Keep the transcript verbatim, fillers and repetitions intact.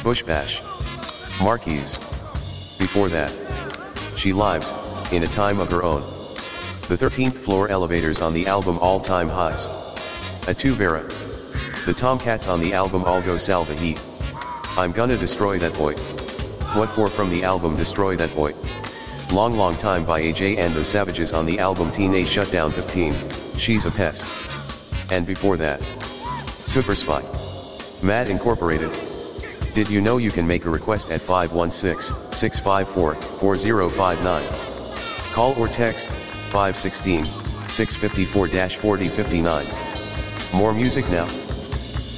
Bush Bash. Marquise. Before that, She Lives, In a Time of Her Own. The thirteenth Floor Elevators on the album All Time Highs. Atu Vera. The Tomcats on the album Algo Salva Heat. I'm Gonna Destroy That Boy. What For from the album Destroy That Boy. Long Long Time by A J and the Savages on the album Teenage Shutdown fifteen, She's a Pest. And before that, Super Spy. Mad Incorporated. Did you know you can make a request at five one six, six five four, four zero five nine? Call or text five one six, six five four, four zero five nine. More music now.